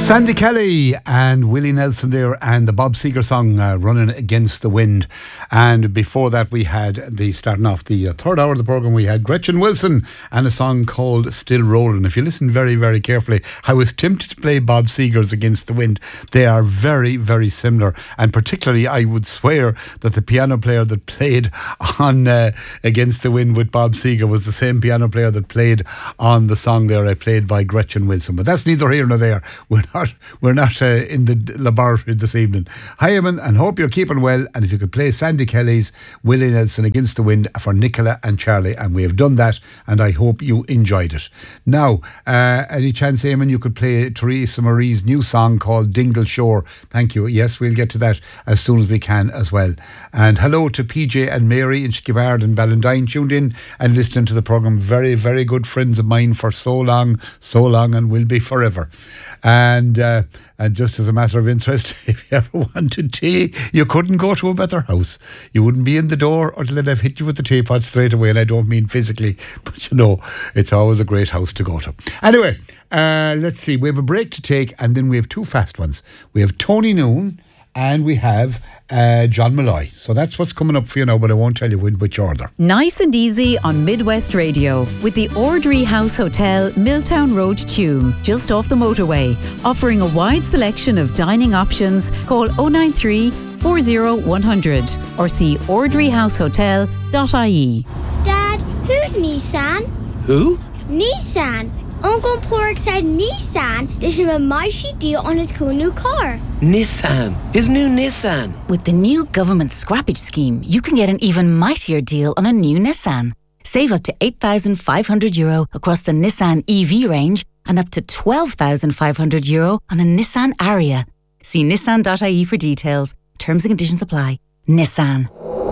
Sandy Kelly and Willie Nelson there, and the Bob Seger song Running Against the Wind. And before that we had starting off the third hour of the programme, we had Gretchen Wilson and a song called Still Rollin'. If you listen very, very carefully, I was tempted to play Bob Seger's Against the Wind. They are very, very similar, and particularly I would swear that the piano player that played on Against the Wind with Bob Seger was the same piano player that played on the song there I played by Gretchen Wilson. But that's neither here nor there. We're not in the laboratory this evening. Hi, Eamon, and hope you're keeping well. And if you could play Sandy Kelly's Willie Nelson Against the Wind for Nicola and Charlie, and we have done that, and I hope you enjoyed it. Now, any chance, Eamon, you could play Theresa Marie's new song called Dingle Shore? Thank you. Yes, we'll get to that as soon as we can as well. And hello to PJ and Mary in Skibard and Ballandine, tuned in and listening to the programme. Very, very good friends of mine for so long, and will be forever. And just as a matter of interest, if you ever wanted tea, you couldn't go to a better house. You wouldn't be in the door until they'd have hit you with the teapot straight away. And I don't mean physically, but you know, it's always a great house to go to. Anyway, let's see. We have a break to take, and then we have two fast ones. We have Tony Noon and we have John Malloy. So that's what's coming up for you now, but I won't tell you in which order. Nice and easy on Midwest Radio with the Ordry House Hotel, Milltown Road, Tuam, just off the motorway, offering a wide selection of dining options. Call 093 40 100 or see ordryhousehotel.ie. Dad, who's Nissan? Who? Nissan. Uncle Pork said Nissan did him a mighty deal on his cool new car. Nissan. His new Nissan. With the new government scrappage scheme, you can get an even mightier deal on a new Nissan. Save up to €8,500 across the Nissan EV range and up to €12,500 on a Nissan Ariya. See nissan.ie for details. Terms and conditions apply. Nissan.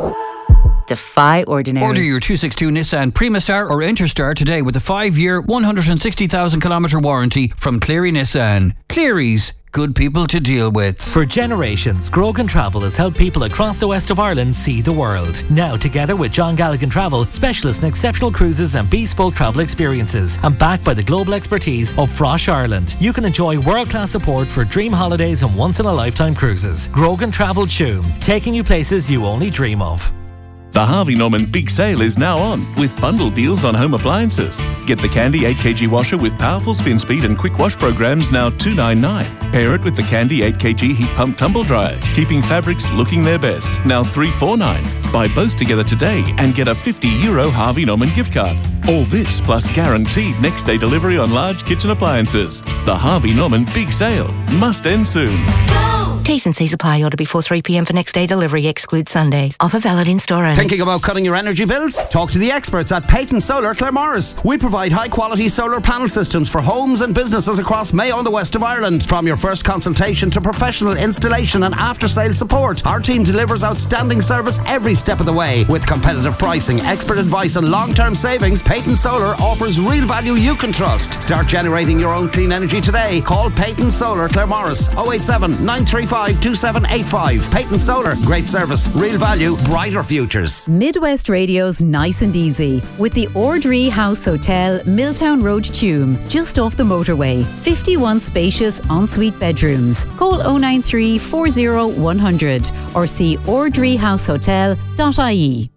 Defy ordinary. Order your 262 Nissan Primastar or Interstar today with a 5-year, 160,000-kilometre warranty from Cleary Nissan. Cleary's, good people to deal with. For generations, Grogan Travel has helped people across the west of Ireland see the world. Now, together with John Galligan Travel, specialists in exceptional cruises and bespoke travel experiences, and backed by the global expertise of Frosh Ireland, you can enjoy world-class support for dream holidays and once-in-a-lifetime cruises. Grogan Travel Tuam, taking you places you only dream of. The Harvey Norman Big Sale is now on, with bundle deals on home appliances. Get the Candy 8kg washer with powerful spin speed and quick wash programs, now $299. Pair it with the Candy 8kg heat pump tumble dryer, keeping fabrics looking their best, now $349. Buy both together today and get a €50 Harvey Norman gift card. All this plus guaranteed next day delivery on large kitchen appliances. The Harvey Norman Big Sale must end soon. T's and C's apply. Order before 3 p.m. for next day delivery. Exclude Sundays. Offer valid in store only. Thinking about cutting your energy bills? Talk to the experts at Peyton Solar Claremorris. We provide high quality solar panel systems for homes and businesses across Mayo and the west of Ireland. From your first consultation to professional installation and after sales support, our team delivers outstanding service every step of the way. With competitive pricing, expert advice and long-term savings, Peyton Solar offers real value you can trust. Start generating your own clean energy today. Call Peyton Solar Claremorris 087 935 2785. Peyton Solar, great service, real value, brighter futures. Midwest Radio's Nice and Easy with the Ordry House Hotel, Milltown Road, Tuam, just off the motorway. 51 spacious ensuite bedrooms. Call 093 40 100 or see ordryhousehotel.ie.